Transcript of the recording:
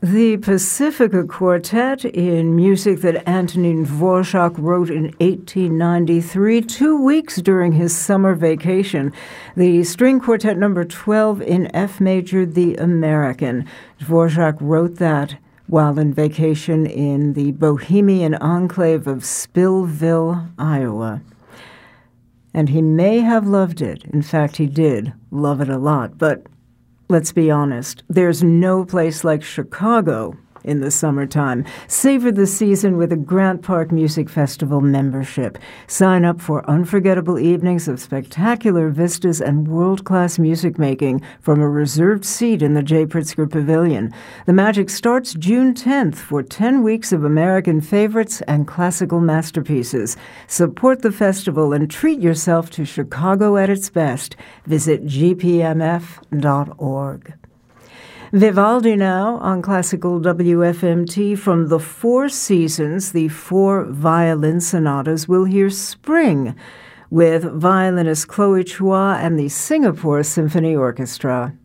The Pacifica Quartet, in music that Antonin Dvorak wrote in 1893, 2 weeks during his summer vacation. The string quartet number 12 in F major, the American. Dvorak wrote that while in vacation in the Bohemian enclave of Spillville, Iowa. And he may have loved it. In fact, he did love it a lot, but let's be honest, there's no place like Chicago in the summertime. Savor the season with a Grant Park Music Festival membership. Sign up for unforgettable evenings of spectacular vistas and world-class music making from a reserved seat in the J. Pritzker Pavilion. The magic starts June 10th for 10 weeks of American favorites and classical masterpieces. Support the festival and treat yourself to Chicago at its best. Visit gpmf.org. Vivaldi now on classical WFMT. From the Four Seasons, the 4 violin sonatas. We'll hear Spring with violinist Chloe Chua and the Singapore Symphony Orchestra.